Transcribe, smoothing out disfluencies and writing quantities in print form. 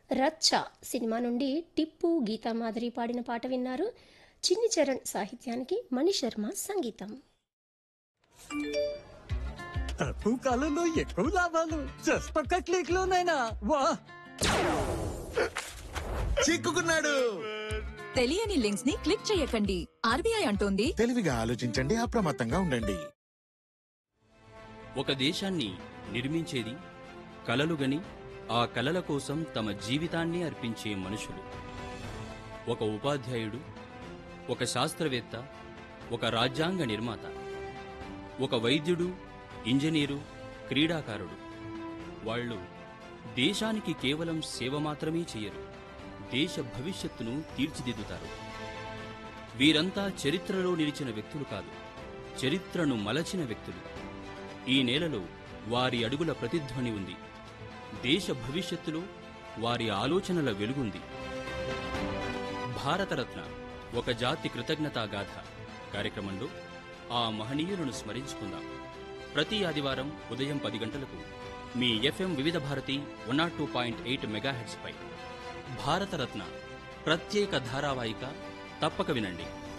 రచ్చ సినిమా నుండి టిప్పు గీతామాధురి పాడిన పాట విన్నారు. చిన్ని చరణ్ సాహిత్యానికి మణిశర్మ సంగీతం. తక్కువ కాలంలో ఎక్కువ లాభాలు జస్ట్ ఒక్క క్లిక్ లోనైనా వా. చిక్కుకున్నాడు. తెలియని లింక్స్ ని క్లిక్ చేయకండి. ఆర్బీఐ అంటోంది తెలివిగా ఆలోచించండి, అప్రమత్తంగా ఉండండి. ఒక దేశాన్ని నిర్మించేది కలలుగని ఆ కలల కోసం తమ జీవితాన్ని అర్పించే మనుషులు. ఒక ఉపాధ్యాయుడు, ఒక శాస్త్రవేత్త, ఒక రాజ్యాంగ నిర్మాత, ఒక వైద్యుడు, ఇంజనీరు, క్రీడాకారుడు. వాళ్ళు దేశానికి కేవలం సేవ మాత్రమే చేయరు, దేశ భవిష్యత్తును తీర్చిదిద్దుతారు. వీరంతా చరిత్రలో నిలిచిన వ్యక్తులు కాదు, చరిత్రను మలచిన వ్యక్తులు. ఈ నేలలో వారి అడుగుల ప్రతిధ్వని ఉంది. దేశ భవిష్యత్తులో వారి ఆలోచనల వెలుగుంది. భారతరత్న ఒక జాతి కృతజ్ఞతాగాథ కార్యక్రమంలో ఆ మహనీయులను స్మరించుకుందాం. ప్రతి ఆదివారం ఉదయం 10 గంటలకు మీ FM వివిధ భారతి 102.8 మెగాహెర్ట్జ్ పై భారతరత్న ప్రత్యేక ధారావాహిక తప్పక వినండి.